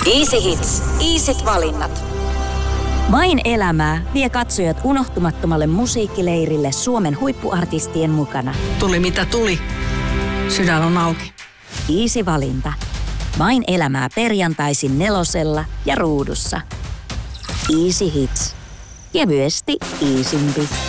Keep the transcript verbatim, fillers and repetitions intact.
Easy Hits. Easyt valinnat. Vain elämää vie katsojat unohtumattomalle musiikkileirille Suomen huippuartistien mukana. Tuli mitä tuli. Sydän on auki. Easy valinta. Vain elämää perjantaisin nelosella ja ruudussa. Easy Hits. Kevyesti easympi.